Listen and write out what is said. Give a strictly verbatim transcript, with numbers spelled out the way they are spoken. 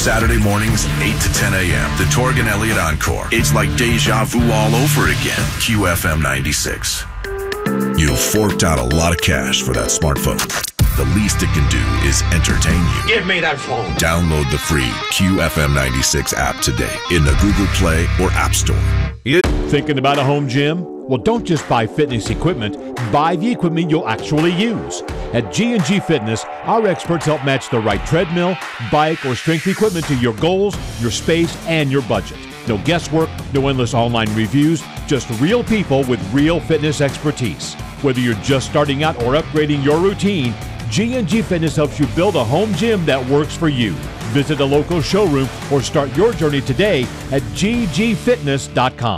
Saturday mornings, eight to ten a.m. The Torg and Elliott Encore. It's like deja vu all over again. Q F M ninety-six. You forked out a lot of cash for that smartphone. The least it can do is entertain you. Give me that phone. Download the free Q F M ninety-six app today in the Google Play or App Store. Thinking about a home gym? Well, don't just buy fitness equipment. Buy the equipment you'll actually use. At G and G Fitness, our experts help match the right treadmill, bike, or strength equipment to your goals, your space, and your budget. No guesswork, no endless online reviews, just real people with real fitness expertise. Whether you're just starting out or upgrading your routine, G and G Fitness helps you build a home gym that works for you. Visit a local showroom or start your journey today at g g fitness dot com.